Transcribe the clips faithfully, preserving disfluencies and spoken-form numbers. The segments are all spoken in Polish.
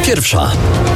pierwsza.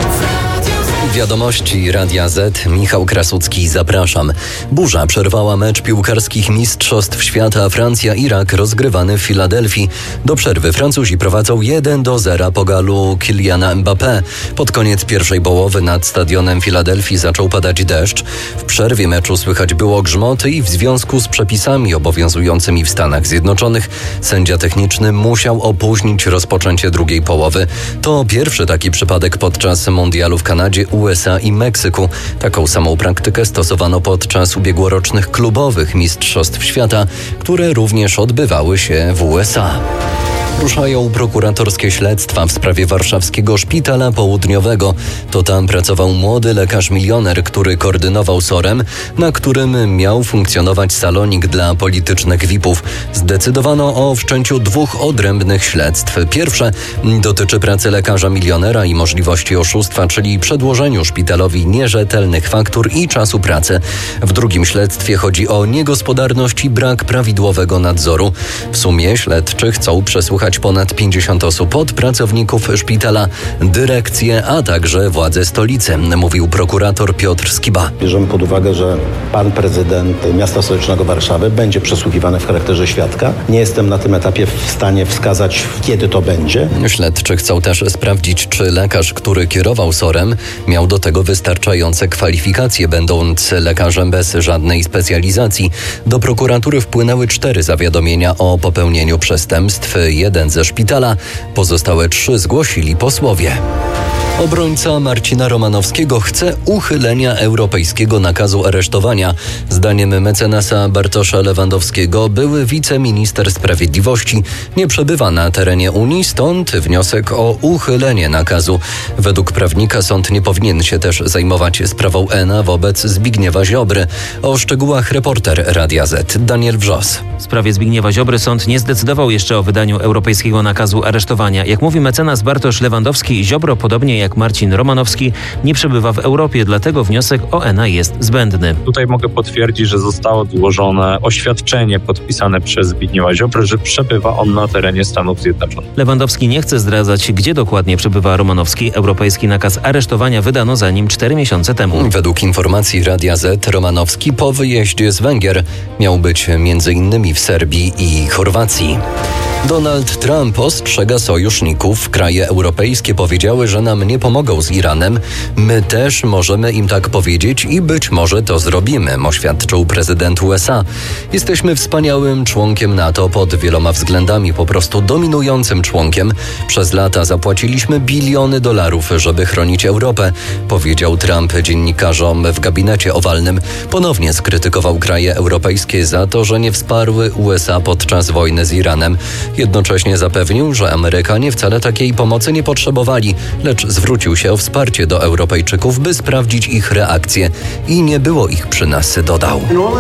Wiadomości Radia Z. Michał Krasucki, zapraszam. Burza przerwała mecz piłkarskich Mistrzostw Świata Francja-Irak rozgrywany w Filadelfii. Do przerwy Francuzi prowadzą jeden do zera po galu Kyliana Mbappé. Pod koniec pierwszej połowy nad stadionem Filadelfii zaczął padać deszcz. W przerwie meczu słychać było grzmoty i w związku z przepisami obowiązującymi w Stanach Zjednoczonych sędzia techniczny musiał opóźnić rozpoczęcie drugiej połowy. To pierwszy taki przypadek podczas mundialu w Kanadzie, U S A i Meksyku. Taką samą praktykę stosowano podczas ubiegłorocznych klubowych Mistrzostw Świata, które również odbywały się w U S A. Ruszają prokuratorskie śledztwa w sprawie warszawskiego Szpitala Południowego. To tam pracował młody lekarz-milioner, który koordynował SOR-em, na którym miał funkcjonować salonik dla politycznych V I P-ów. Zdecydowano o wszczęciu dwóch odrębnych śledztw. Pierwsze dotyczy pracy lekarza-milionera i możliwości oszustwa, czyli przedłożeniu szpitalowi nierzetelnych faktur i czasu pracy. W drugim śledztwie chodzi o niegospodarność i brak prawidłowego nadzoru. W sumie śledczy chcą przesłuchać ponad pięćdziesiąt osób, od pracowników szpitala, dyrekcję, a także władze stolicy, mówił prokurator Piotr Skiba. Bierzemy pod uwagę, że pan prezydent miasta stołecznego Warszawy będzie przesłuchiwany w charakterze świadka. Nie jestem na tym etapie w stanie wskazać, kiedy to będzie. Śledczy chcą też sprawdzić, czy lekarz, który kierował SOR-em, miał do tego wystarczające kwalifikacje, będąc lekarzem bez żadnej specjalizacji. Do prokuratury wpłynęły cztery zawiadomienia o popełnieniu przestępstw. Jeden ze szpitala, pozostałe trzy zgłosili posłowie. Obrońca Marcina Romanowskiego chce uchylenia europejskiego nakazu aresztowania. Zdaniem mecenasa Bartosza Lewandowskiego były wiceminister sprawiedliwości nie przebywa na terenie Unii, stąd wniosek o uchylenie nakazu. Według prawnika sąd nie powinien się też zajmować sprawą E N A wobec Zbigniewa Ziobry. O szczegółach reporter Radia Z Daniel Wrzos. W sprawie Zbigniewa Ziobry sąd nie zdecydował jeszcze o wydaniu europejskiego nakazu aresztowania. Jak mówi mecenas Bartosz Lewandowski, Ziobro, podobnie jak Marcin Romanowski, nie przebywa w Europie, dlatego wniosek o E N A jest zbędny. Tutaj mogę potwierdzić, że zostało złożone oświadczenie podpisane przez Zbigniewa Ziobrę, że przebywa on na terenie Stanów Zjednoczonych. Lewandowski nie chce zdradzać, gdzie dokładnie przebywa Romanowski. Europejski nakaz aresztowania wydano za nim cztery miesiące temu. Według informacji Radia Z Romanowski po wyjeździe z Węgier miał być między innymi w Serbii i Chorwacji. Donald Trump ostrzega sojuszników. Kraje europejskie powiedziały, że nam nie pomogą z Iranem. My też możemy im tak powiedzieć i być może to zrobimy, oświadczył prezydent U S A. Jesteśmy wspaniałym członkiem NATO pod wieloma względami, po prostu dominującym członkiem. Przez lata zapłaciliśmy biliony dolarów, żeby chronić Europę, powiedział Trump dziennikarzom w gabinecie owalnym. Ponownie skrytykował kraje europejskie za to, że nie wsparły U S A podczas wojny z Iranem. Jednocześnie zapewnił, że Amerykanie wcale takiej pomocy nie potrzebowali, lecz zwrócił się o wsparcie do Europejczyków, by sprawdzić ich reakcję. I nie było ich przy nas, dodał.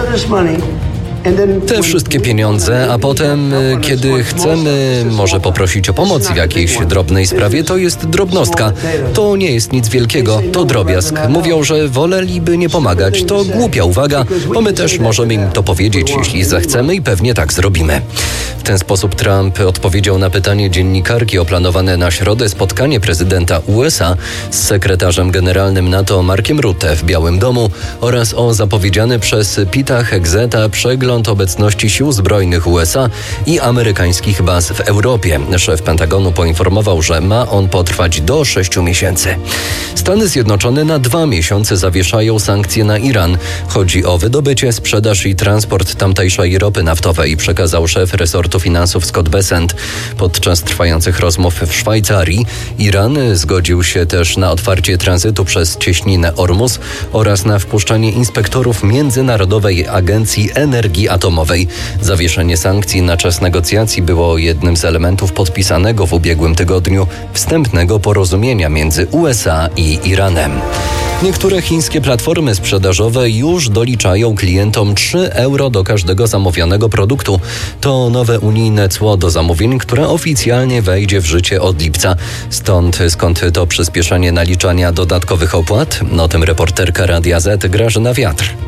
Te wszystkie pieniądze, a potem, kiedy chcemy może poprosić o pomoc w jakiejś drobnej sprawie, to jest drobnostka. To nie jest nic wielkiego, to drobiazg. Mówią, że woleliby nie pomagać. To głupia uwaga, bo my też możemy im to powiedzieć, jeśli zechcemy i pewnie tak zrobimy. W ten sposób Trump odpowiedział na pytanie dziennikarki o planowane na środę spotkanie prezydenta U S A z sekretarzem generalnym NATO Markiem Rutte w Białym Domu oraz o zapowiedziany przez Pita Hegseta przegląd obecności sił zbrojnych U S A i amerykańskich baz w Europie. Szef Pentagonu poinformował, że ma on potrwać do sześciu miesięcy. Stany Zjednoczone na dwa miesiące zawieszają sankcje na Iran. Chodzi o wydobycie, sprzedaż i transport tamtejszej ropy naftowej, przekazał szef resortu finansów Scott Bessent. Podczas trwających rozmów w Szwajcarii Iran zgodził się też na otwarcie tranzytu przez cieśninę Ormus oraz na wpuszczanie inspektorów Międzynarodowej Agencji Energii Atomowej. Zawieszenie sankcji na czas negocjacji było jednym z elementów podpisanego w ubiegłym tygodniu wstępnego porozumienia między U S A i Iranem. Niektóre chińskie platformy sprzedażowe już doliczają klientom trzy euro do każdego zamówionego produktu. To nowe unijne cło do zamówień, które oficjalnie wejdzie w życie od lipca. Stąd skąd to przyspieszenie naliczania dodatkowych opłat? O tym reporterka Radia Z Grażyna Wiatr.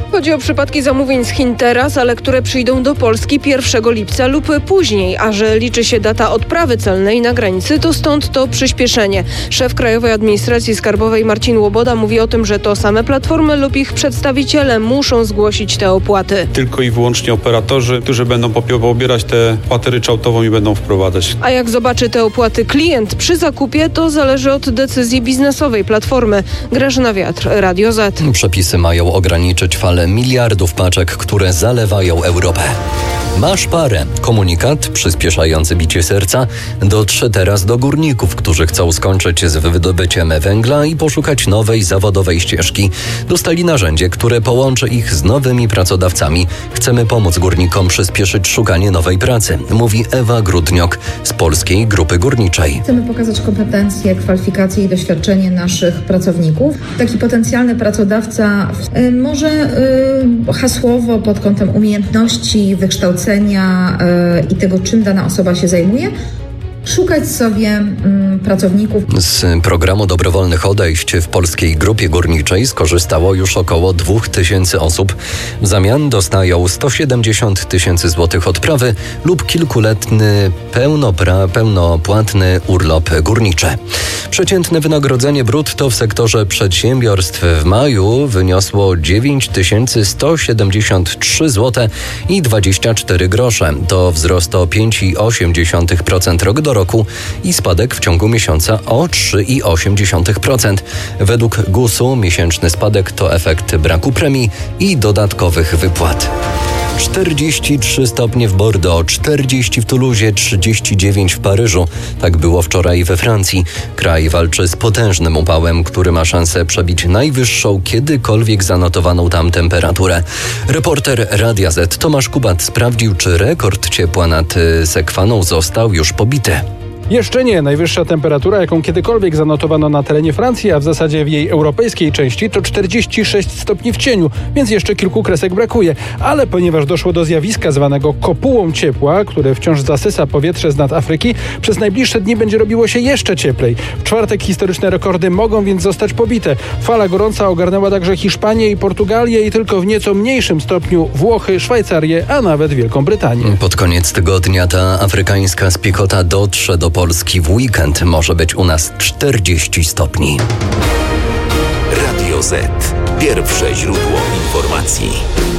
Chodzi o przypadki zamówień z Chin teraz, ale które przyjdą do Polski pierwszego lipca lub później, a że liczy się data odprawy celnej na granicy, to stąd to przyspieszenie. Szef Krajowej Administracji Skarbowej Marcin Łoboda mówi o tym, że to same platformy lub ich przedstawiciele muszą zgłosić te opłaty. Tylko i wyłącznie operatorzy, którzy będą pobierać tę opłatę ryczałtową i będą wprowadzać. A jak zobaczy te opłaty klient przy zakupie, to zależy od decyzji biznesowej platformy. Grażyna Wiatr, Radio Z. Przepisy mają ograniczyć falę miliardów paczek, które zalewają Europę. Masz parę. Komunikat przyspieszający bicie serca dotrze teraz do górników, którzy chcą skończyć z wydobyciem węgla i poszukać nowej zawodowej ścieżki. Dostali narzędzie, które połączy ich z nowymi pracodawcami. Chcemy pomóc górnikom przyspieszyć szukanie nowej pracy, mówi Ewa Grudniok z Polskiej Grupy Górniczej. Chcemy pokazać kompetencje, kwalifikacje i doświadczenie naszych pracowników. Taki potencjalny pracodawca y, może y, hasłowo pod kątem umiejętności, wykształcenia y, i tego, czym dana osoba się zajmuje, szukać sobie mm, pracowników. Z programu dobrowolnych odejść w Polskiej Grupie Górniczej skorzystało już około dwóch tysięcy osób. W zamian dostają sto siedemdziesiąt tysięcy złotych odprawy lub kilkuletny pełnopra, pełnopłatny urlop górniczy. Przeciętne wynagrodzenie brutto w sektorze przedsiębiorstw w maju wyniosło dziewięć tysięcy sto siedemdziesiąt trzy złote i dwadzieścia cztery grosze. To wzrost o pięć przecinek osiem procent rok do roku i spadek w ciągu miesiąca o trzy przecinek osiem procent. Według gusu miesięczny spadek to efekt braku premii i dodatkowych wypłat. czterdzieści trzy stopnie w Bordeaux, czterdzieści w Toulouse, trzydzieści dziewięć w Paryżu. Tak było wczoraj we Francji. Kraj walczy z potężnym upałem, który ma szansę przebić najwyższą kiedykolwiek zanotowaną tam temperaturę. Reporter Radia Z Tomasz Kubat sprawdził, czy rekord ciepła nad Sekwaną został już pobity. Jeszcze nie. Najwyższa temperatura, jaką kiedykolwiek zanotowano na terenie Francji, a w zasadzie w jej europejskiej części, to czterdzieści sześć stopni w cieniu, więc jeszcze kilku kresek brakuje. Ale ponieważ doszło do zjawiska zwanego kopułą ciepła, które wciąż zasysa powietrze z nad Afryki, przez najbliższe dni będzie robiło się jeszcze cieplej. W czwartek historyczne rekordy mogą więc zostać pobite. Fala gorąca ogarnęła także Hiszpanię i Portugalię i tylko w nieco mniejszym stopniu Włochy, Szwajcarię, a nawet Wielką Brytanię. Pod koniec tygodnia ta afrykańska spiekota dotrze do Polski. W weekend może być u nas czterdzieści stopni. Radio Z. Pierwsze źródło informacji.